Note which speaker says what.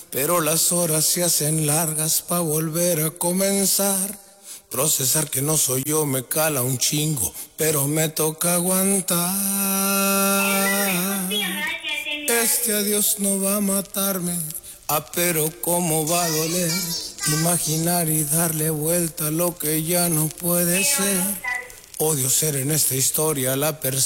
Speaker 1: pero las horas se hacen largas pa' volver a comenzar. Procesar que no soy yo me cala un chingo, pero me toca aguantar. Este adiós no va a matarme, pero cómo va a doler. Imaginar y darle vuelta a lo que ya no puede ser. Odio ser en esta historia la persona